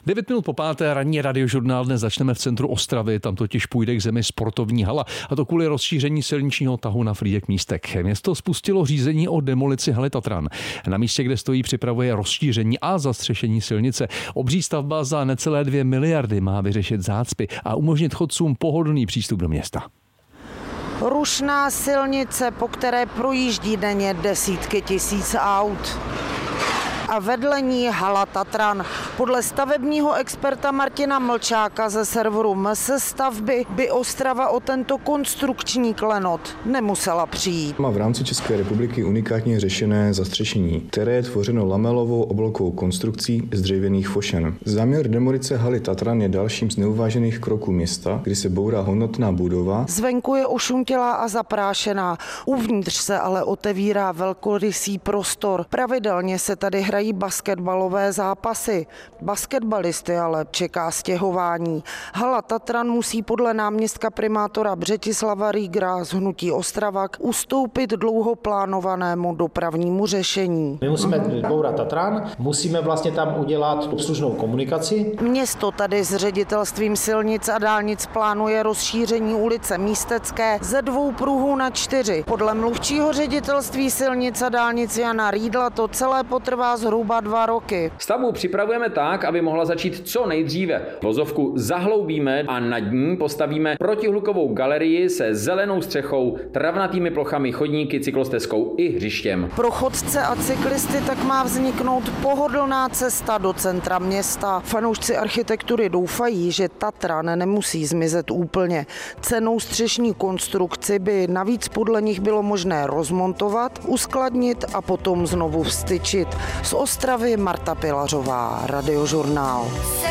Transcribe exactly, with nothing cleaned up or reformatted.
Devět minut po páté ranní radiožurnál dnes začneme v centru Ostravy, tam totiž půjde k zemi sportovní hala, a to kvůli rozšíření silničního tahu na Frýdek Místek. Město spustilo řízení o demolici haly Tatran. Na místě, kde stojí, připravuje rozšíření a zastřešení silnice. Obří stavba za necelé dvě miliardy má vyřešit zácpy a umožnit chodcům pohodlný přístup do města. Rušná silnice, po které projíždí denně desítky tisíc aut. A vedle ní hala Tatran. Podle stavebního experta Martina Mlčáka ze serveru M S stavby by Ostrava o tento konstrukční klenot nemusela přijít. Má v rámci České republiky unikátně řešené zastřešení, které je tvořeno lamelovou obloukovou konstrukcí z dřevěných fošen. Záměr demolice haly Tatran je dalším z neuvážených kroků města, kdy se bourá hodnotná budova. Zvenku je ošuntělá a zaprášená, uvnitř se ale otevírá velkorysý prostor. Pravidelně se tady hrají basketbalové zápasy. Basketbalisty ale čeká stěhování. Hala Tatran musí podle náměstka primátora Břetislava Rýgra z hnutí Ostravak ustoupit dlouho plánovanému dopravnímu řešení. My musíme bourat Tatran, musíme vlastně tam udělat obslužnou komunikaci. Město tady s ředitelstvím silnic a dálnic plánuje rozšíření ulice Místecké ze dvou pruhů na čtyři. Podle mluvčího ředitelství silnic a dálnic Jana Rýdla to celé potrvá zhruba dva roky. Stavbu připravujeme tak, aby mohla začít co nejdříve. Vozovku zahloubíme a nad ní postavíme protihlukovou galerii se zelenou střechou, travnatými plochami, chodníky, cyklostezkou i hřištěm. Pro chodce a cyklisty tak má vzniknout pohodlná cesta do centra města. Fanoušci architektury doufají, že Tatran nemusí zmizet úplně. Cennou střešní konstrukci by navíc podle nich bylo možné rozmontovat, uskladnit a potom znovu vstyčit. Z Ostravy Marta Pilařová, Radiožurnál.